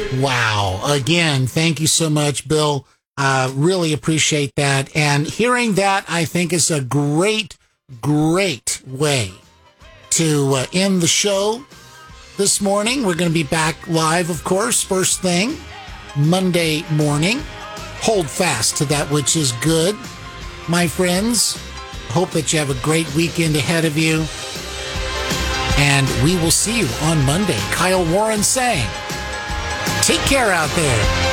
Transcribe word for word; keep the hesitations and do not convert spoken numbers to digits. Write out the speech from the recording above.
Wow. Again, thank you so much, Bill. Uh, really appreciate that. And hearing that, I think, is a great, great way to uh, end the show this morning. We're going to be back live, of course, first thing, Monday morning. Hold fast to that which is good, my friends. Hope that you have a great weekend ahead of you. And we will see you on Monday. Kyle Warren saying, take care out there.